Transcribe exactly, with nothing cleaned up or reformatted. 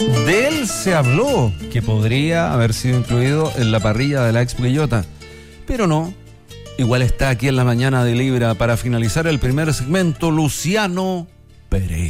De él se habló que podría haber sido incluido en la parrilla de la Expo Quillota, pero no. Igual está aquí en la mañana de Libra para finalizar el primer segmento Luciano Pereira.